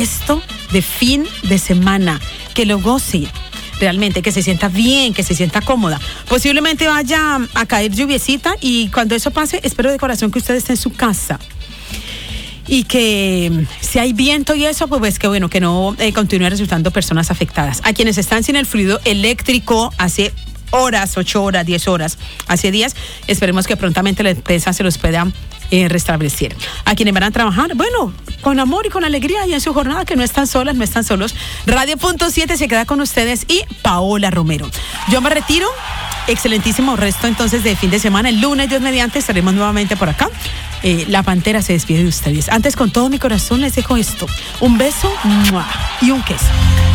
resto de fin de semana, que lo goce. Realmente, que se sienta bien, que se sienta cómoda. Posiblemente vaya a caer lluviecita y cuando eso pase, espero de corazón que usted esté en su casa. Y que si hay viento y eso, pues que bueno, que no continúe resultando personas afectadas. A quienes están sin el fluido eléctrico hace horas, 8 horas, 10 horas, hace días, esperemos que prontamente la empresa se los pueda restablecer. A quienes van a trabajar, bueno, con amor y con alegría y en su jornada, que no están solas, no están solos. Radio.7 se queda con ustedes y Paola Romero. Yo me retiro. Excelentísimo resto entonces de fin de semana. El lunes, Dios mediante, estaremos nuevamente por acá. La Pantera se despide de ustedes. Antes, con todo mi corazón, les dejo esto. Un beso y un queso.